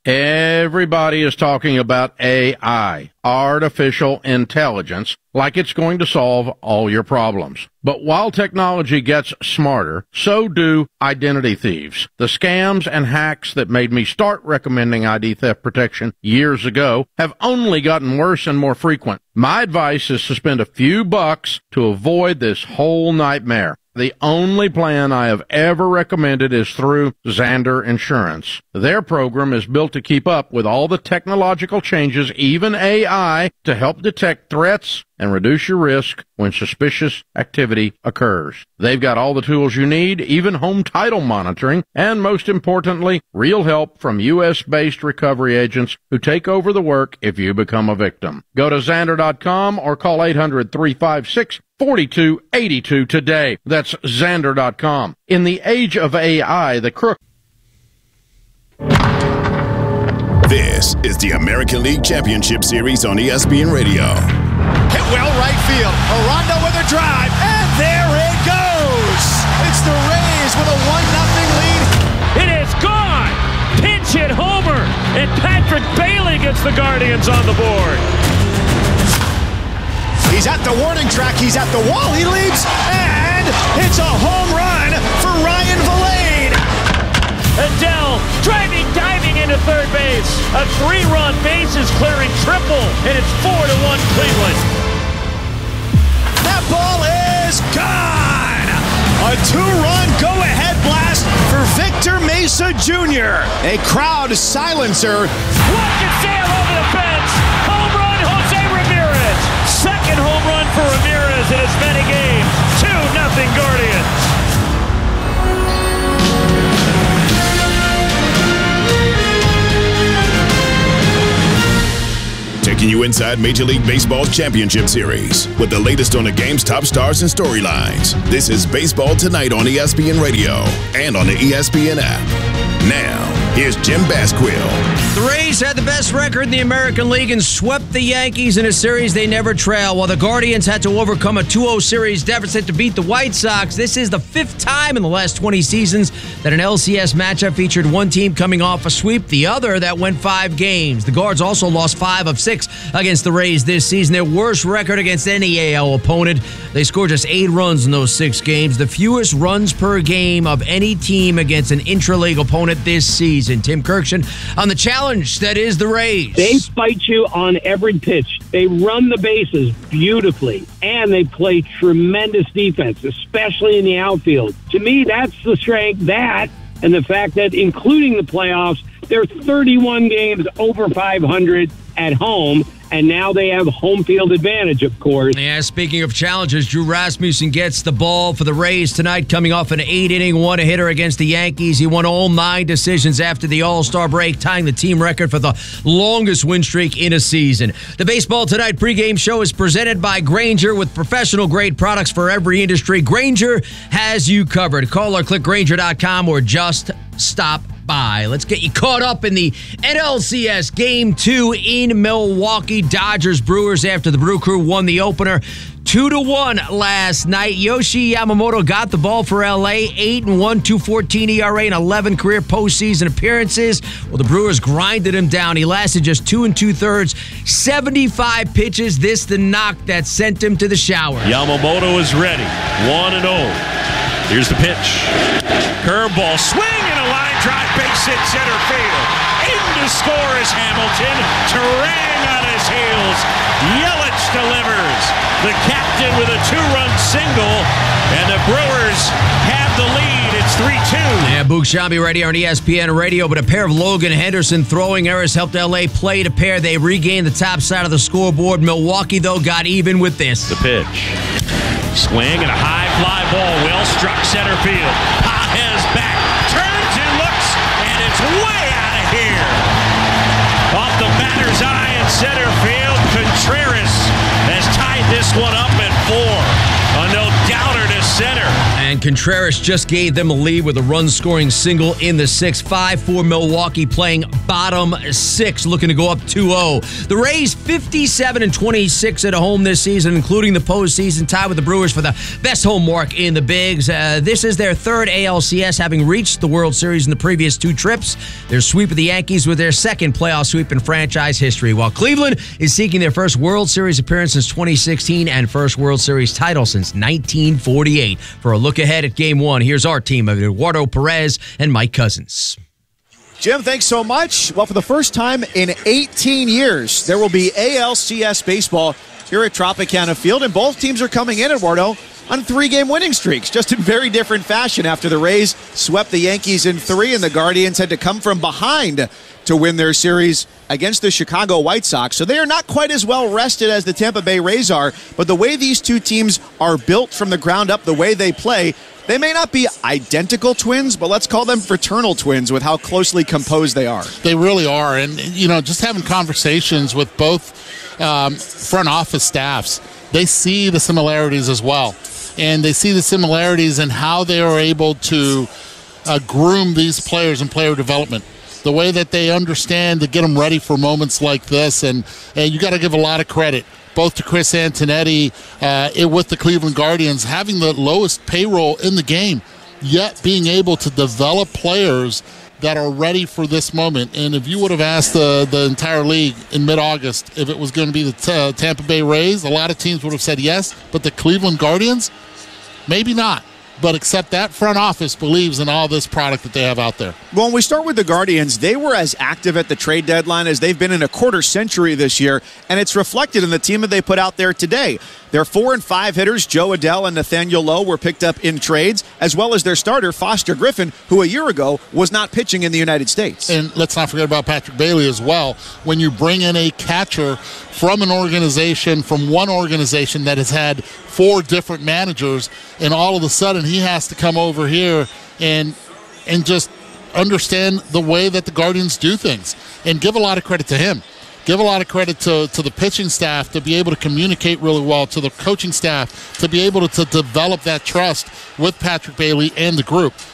Everybody is talking about AI, artificial intelligence, like it's going to solve all your problems. But while technology gets smarter, so do identity thieves. The scams and hacks that made me start recommending ID theft protection years ago have only gotten worse and more frequent. My advice is to spend a few bucks to avoid this whole nightmare. The only plan I have ever recommended is through Zander Insurance. Their program is built to keep up with all the technological changes, even AI, to help detect threats and reduce your risk when suspicious activity occurs. They've got all the tools you need, even home title monitoring, and most importantly, real help from U.S.-based recovery agents who take over the work if you become a victim. Go to Zander.com or call 800-356-4282 today. That's Zander.com. In the age of AI, the crook. This is the American League Championship Series on ESPN Radio. Hit well right field. Aranda with a drive, and there it goes. It's the Rays with a 1-0 lead. It is gone. Pinch hit homer, and Patrick Bailey gets the Guardians on the board. He's at the warning track. He's at the wall. He leaps, and it's a home run for Ryan Vilade. Adele diving into third base. A 3-run bases clearing triple, and it's 4-1 Cleveland. That ball is gone. A 2-run go-ahead blast for Victor Mesa Jr. A crowd silencer. Watch it sail over the fence. Home run, Jose Ramirez. Second home run for Ramirez in as many games. 2-0 Guardians. Taking you inside Major League Baseball's Championship Series with the latest on the game's top stars and storylines. This is Baseball Tonight on ESPN Radio and on the ESPN app. Now, here's Jim Basquill. The Rays had the best record in the American League and swept the Yankees in a series they never trail, while the Guardians had to overcome a 2-0 series deficit to beat the White Sox. This is the 5th time in the last 20 seasons that an LCS matchup featured one team coming off a sweep, the other that went 5 games. The Guards also lost 5 of 6 against the Rays this season, their worst record against any AL opponent. They scored just 8 runs in those 6 games, the fewest runs per game of any team against an intra-league opponent this season. Tim Kirkshin on the challenge that is the Rays. They fight you on every pitch. They run the bases beautifully, and they play tremendous defense, especially in the outfield. To me, that's the strength, that, and the fact that including the playoffs, they're 31 games over 500 at home, and now they have home field advantage, of course. Yeah, speaking of challenges, Drew Rasmussen gets the ball for the Rays tonight, coming off an 8-inning one-hitter against the Yankees. He won all 9 decisions after the All-Star break, tying the team record for the longest win streak in a season. The Baseball Tonight pregame show is presented by Grainger, with professional-grade products for every industry. Grainger has you covered. Call or click Grainger.com or just stop by. Let's get you caught up in the NLCS Game 2 in Milwaukee. Dodgers Brewers, after the Brew Crew won the opener 2-1 last night. Yoshi Yamamoto got the ball for LA, 8-1, 2.14 ERA, and 11 career postseason appearances. Well, the Brewers grinded him down. He lasted just 2 2/3, 75 pitches. This the knock that sent him to the shower. Yamamoto is ready, 1-0. Here's the pitch. Curveball, swing and a line drive, base hit center field. In to score is Hamilton. Terang on his heels. Yelich delivers. The captain with a 2-run single, and the Brewers have the lead. It's 3-2. Yeah, Boog Sciambi right here on ESPN Radio, but a pair of Logan Henderson throwing errors helped LA play to pair. They regained the top side of the scoreboard. Milwaukee, though, got even with this. The pitch. Swing and a high fly ball, well struck center field. Pages back, turns and looks, and it's way out of here. Off the batter's eye in center field, Contreras has tied this one up at 4. A no-doubter to center. And Contreras just gave them a lead with a run-scoring single in the 6th. 5-4 Milwaukee playing bottom 6, looking to go up 2-0. The Rays 57-26 at home this season, including the postseason, tied with the Brewers for the best home mark in the Bigs. This is their third ALCS, having reached the World Series in the previous 2 trips. Their sweep of the Yankees with their second playoff sweep in franchise history, while Cleveland is seeking their first World Series appearance since 2016 and first World Series title since 1948. For a look ahead at Game 1, here's our team of Eduardo Perez and Mike Cousins. Jim, thanks so much. Well, for the first time in 18 years, there will be ALCS baseball here at Tropicana Field, and both teams are coming in, Eduardo, on 3-game winning streaks, just in very different fashion after the Rays swept the Yankees in 3, and the Guardians had to come from behind to win their series against the Chicago White Sox. So they are not quite as well rested as the Tampa Bay Rays are, but the way these two teams are built from the ground up, the way they play, they may not be identical twins, but let's call them fraternal twins with how closely composed they are. They really are. And, just having conversations with both front office staffs, they see the similarities as well. And they see the similarities in how they are able to groom these players in player development. The way that they understand to get them ready for moments like this. And you got to give a lot of credit both to Chris Antonetti with the Cleveland Guardians, having the lowest payroll in the game, yet being able to develop players that are ready for this moment. And if you would have asked the entire league in mid-August if it was going to be the Tampa Bay Rays, a lot of teams would have said yes, but the Cleveland Guardians, maybe not. But except that front office believes in all this product that they have out there. Well, when we start with the Guardians, they were as active at the trade deadline as they've been in a quarter century this year, and it's reflected in the team that they put out there today. Their 4 and 5 hitters, Joe Adell and Nathaniel Lowe, were picked up in trades, as well as their starter, Foster Griffin, who a year ago was not pitching in the United States. And let's not forget about Patrick Bailey as well. When you bring in a catcher from an organization, from one organization that has had 4 different managers, and all of a sudden he has to come over here and just understand the way that the Guardians do things. And give a lot of credit to him. Give a lot of credit to the pitching staff to be able to communicate really well, to the coaching staff to be able to develop that trust with Patrick Bailey and the group.